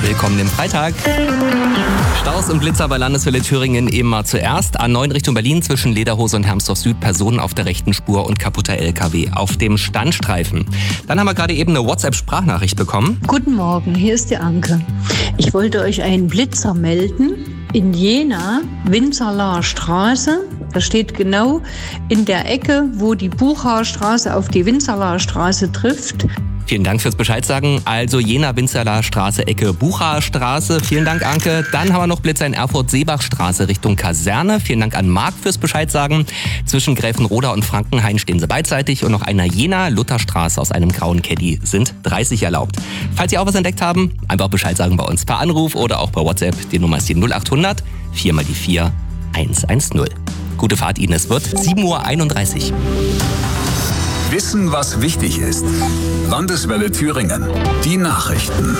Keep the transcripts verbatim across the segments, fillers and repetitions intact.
Willkommen im Freitag. Staus und Blitzer bei Landeswelle Thüringen immer zuerst. A neun Richtung Berlin zwischen Lederhose und Hermsdorf Süd. Personen auf der rechten Spur und kaputter L K W auf dem Standstreifen. Dann haben wir gerade eben eine WhatsApp-Sprachnachricht bekommen. Guten Morgen, hier ist die Anke. Ich wollte euch einen Blitzer melden. In Jena, Winzerlaer Straße. Das steht genau in der Ecke, wo die Buchaer Straße auf die Winzerlaer Straße trifft. Vielen Dank fürs Bescheid sagen. Also Jena, Winzerlaer Straße, Ecke Buchaer Straße. Vielen Dank, Anke. Dann haben wir noch Blitzer in Erfurt-Seebach-Straße Richtung Kaserne. Vielen Dank an Marc fürs Bescheid sagen. Zwischen Gräfenroda und Frankenhain stehen sie beidseitig. Und noch einer Jena, Lutherstraße aus einem grauen Caddy sind dreißig erlaubt. Falls Sie auch was entdeckt haben, einfach Bescheid sagen bei uns per Anruf oder auch per WhatsApp. Die Nummer ist die null acht hundert vier mal die vier eins eins null. Gute Fahrt Ihnen, es wird sieben Uhr einunddreißig. Wissen, was wichtig ist. Landeswelle Thüringen. Die Nachrichten.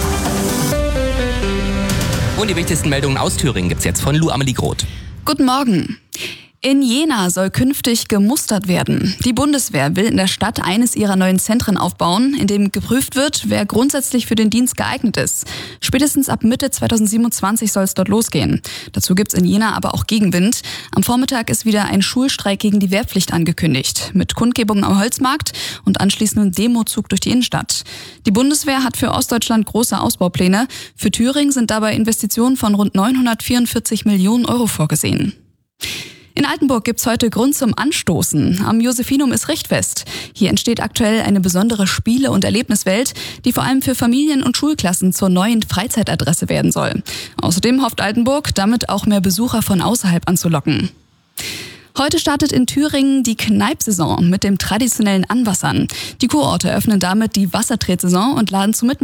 Und die wichtigsten Meldungen aus Thüringen gibt's jetzt von Lu Amelie Groth. Guten Morgen. In Jena soll künftig gemustert werden. Die Bundeswehr will in der Stadt eines ihrer neuen Zentren aufbauen, in dem geprüft wird, wer grundsätzlich für den Dienst geeignet ist. Spätestens ab Mitte zweitausendsiebenundzwanzig soll es dort losgehen. Dazu gibt's in Jena aber auch Gegenwind. Am Vormittag ist wieder ein Schulstreik gegen die Wehrpflicht angekündigt, mit Kundgebungen am Holzmarkt und anschließendem Demozug durch die Innenstadt. Die Bundeswehr hat für Ostdeutschland große Ausbaupläne. Für Thüringen sind dabei Investitionen von rund neunhundertvierundvierzig Millionen Euro vorgesehen. In Altenburg gibt's heute Grund zum Anstoßen. Am Josephinum ist Richtfest. Hier entsteht aktuell eine besondere Spiele- und Erlebniswelt, die vor allem für Familien und Schulklassen zur neuen Freizeitadresse werden soll. Außerdem hofft Altenburg, damit auch mehr Besucher von außerhalb anzulocken. Heute startet in Thüringen die Kneipsaison mit dem traditionellen Anwassern. Die Kurorte öffnen damit die Wassertretsaison und laden zum Mitmachen